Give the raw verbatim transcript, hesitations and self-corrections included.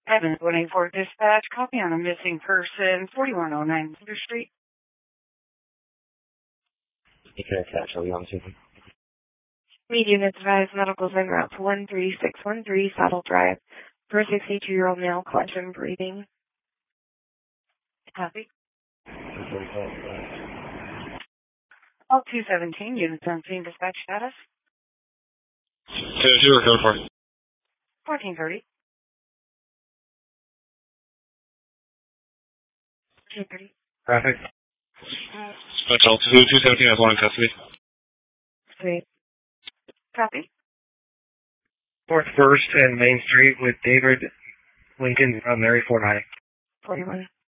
Evans one eight four dispatch, copy on a missing person, forty-one oh nine Cedar Street. You can attach, are we on to? Median advised medicals en route to one three six one three Saddle Drive for a sixty-two-year-old male, collection breathing. Copy. All two seventeen, units on scene, dispatch status. Yeah, you were code for. fourteen thirty. fourteen thirty. Traffic. Dispatch all two seventeen has one in custody. Sweet. Copy. Fourth First and Main Street with David Lincoln on Mary four ninety. forty-one.